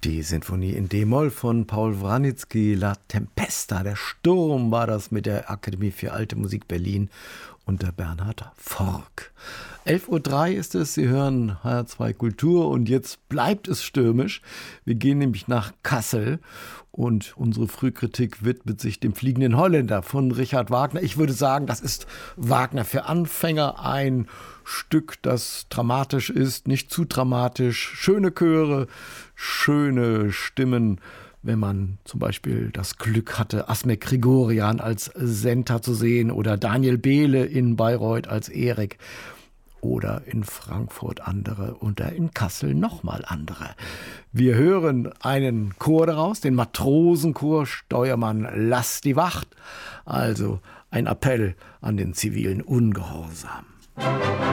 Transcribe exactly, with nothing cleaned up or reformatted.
Die Sinfonie in D-Moll von Paul Wranitzky, La Tempesta, der Sturm war das mit der Akademie für Alte Musik Berlin unter Bernhard Forck. elf Uhr drei ist es, Sie hören H R zwei Kultur und jetzt bleibt es stürmisch. Wir gehen nämlich nach Kassel und unsere Frühkritik widmet sich dem Fliegenden Holländer von Richard Wagner. Ich würde sagen, das ist Wagner für Anfänger, ein Stück, das dramatisch ist, nicht zu dramatisch, schöne Chöre, schöne Stimmen. Wenn man zum Beispiel das Glück hatte, Asmik Grigorian als Senta zu sehen oder Daniel Behle in Bayreuth als Erik oder in Frankfurt andere und in Kassel nochmal andere. Wir hören einen Chor daraus, den Matrosenchor Steuermann Lass die Wacht, also ein Appell an den zivilen Ungehorsam.